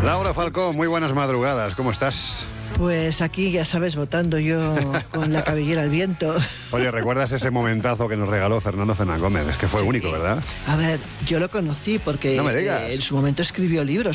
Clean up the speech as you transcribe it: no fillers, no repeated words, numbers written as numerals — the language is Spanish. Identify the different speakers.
Speaker 1: Laura Falcó, muy buenas madrugadas, ¿cómo estás?
Speaker 2: Pues aquí, ya sabes, votando yo con la cabellera al viento.
Speaker 1: Oye, ¿recuerdas ese momentazo que nos regaló Fernando Fernán Gómez? Es que fue único, ¿verdad?
Speaker 2: A ver, yo lo conocí porque
Speaker 1: No me digas.
Speaker 2: en su momento escribió libros